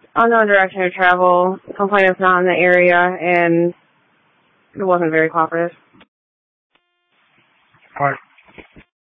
unknown direction of travel, complainant's not in the area, and it wasn't very cooperative. Alright.